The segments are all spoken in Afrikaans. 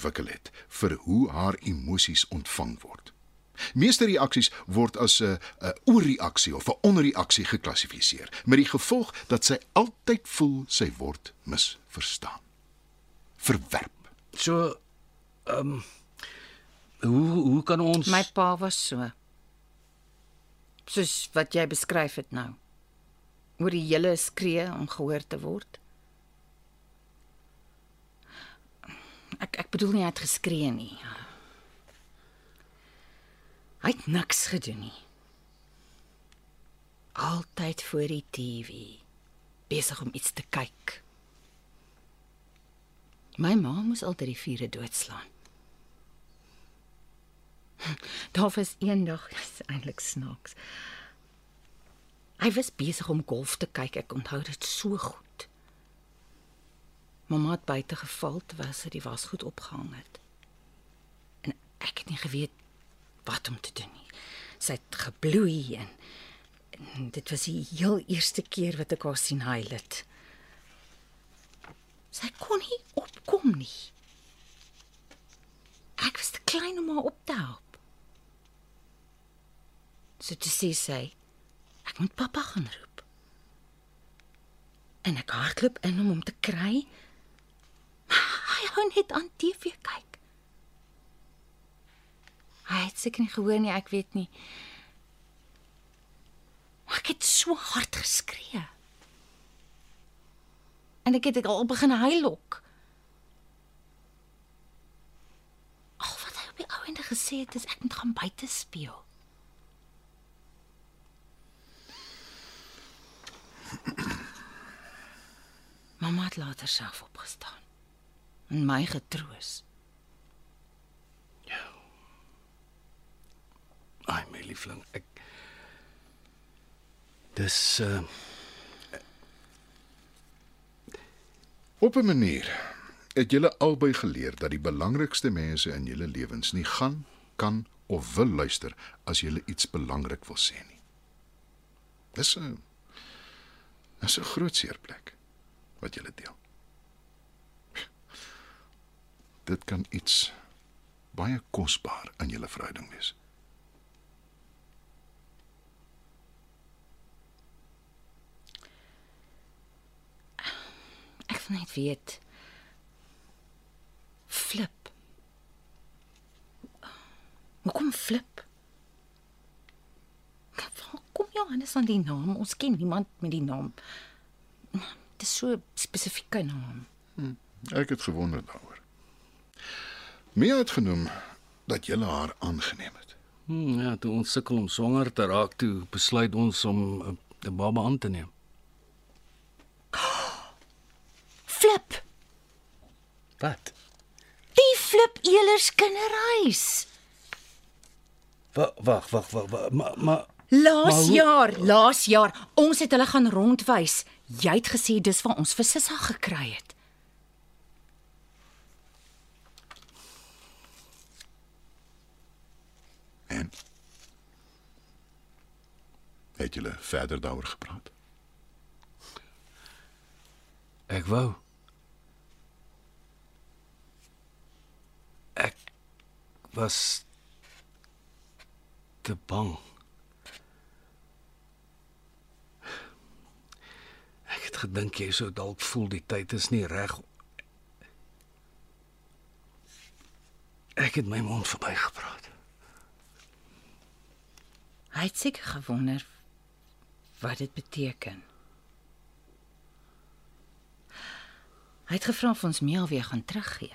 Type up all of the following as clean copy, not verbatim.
ontwikkel het vir hoe haar emosies ontvang word. Meeste reaksies word as 'n oorreaksie of 'n onreaksie geklassifiseer, met die gevolg dat sy altyd voel sy word misverstaan. Verwerp. So, hoe kan ons... My pa was so. Soos wat jy beskryf het nou. Oor die hele skree om gehoor te word. Ek bedoel nie hy het geskree nie. Hy het niks gedoen nie. Altyd voor die TV, besig om iets te kyk. My ma moes altyd die vure doodslaan. Daar was eendag, dit is eintlik snaaks. Hy was besig om golf te kyk, ek onthou dit so goed. Mamma het buite geval terwyl sy die wasgoed opgehang het. En ek het nie geweet wat om te doen nie. Sy het gebloei en dit was die heel eerste keer wat ek haar sien huil het. Sy kon nie opkom nie. Ek was te klein om haar op te help. So toe sê sy, ek moet pappa gaan roep. En ek hardloop in om hom te kry. Hy hou net aan TV kyk. Hy het seker nie gehoor nie, ek weet nie. Maar ek het so hard geskree. En ek het al begin huil ook. Al wat hy op die ou ende gesê het, is ek moet gaan buite speel. Mamma het later self opgestaan. En my getroos. Ai, my liefling, dis Op 'n manier het julle albei geleer dat die belangrikste mense in julle lewens nie gaan, kan of wil luister as julle iets belangrik wil sê nie. Dis 'n groot seerplek wat julle deel. Dit kan iets baie kosbaar in julle verhouding wees. Ek wil net weet. Flip. Hoekom Flip? Waar kom Johannes aan die naam? Ons ken niemand met die naam. Het is so 'n spesifieke naam. Ek het gewonder daaroor. Mia het genoem dat julle haar aangeneem het. Ja, toe ons sukkel om swanger te raak, toe besluit ons om 'n baba aan te neem. Flip. Wat? Die Flip Elers kinderhuis. Wag, maar Laas jaar, ons het hulle gaan rondwys. Jy het gesê dis waar ons vir Sissa gekry het. En? Het julle verder daaroor gepraat? Ek wou. Ek was te bang. Ek het gedink jy sou dalk voel die tyd is nie reg. Ek het my mond verbygepraat. Hy het seker gewonder wat dit beteken. Hy het gevra of ons Mia weer gaan teruggee.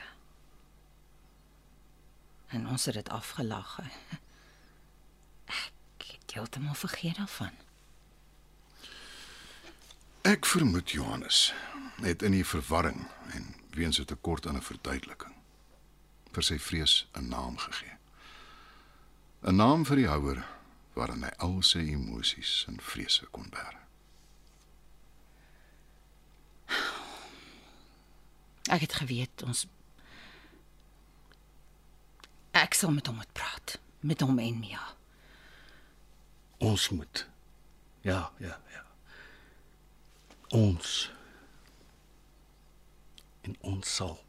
En ons het dit afgelag. Ek het heeltemal vergeet daarvan. Ek vermoed Johannes het in die verwarring en weens 'n tekort aan 'n verduideliking vir sy vrees 'n naam gegee. 'n Naam vir die houer waarin hy al sy emosies en vrese kon bære. Ek het geweet ek sal met hom moet praat, met hom en Mia. Ons moet. Ja. Ons. En ons sal.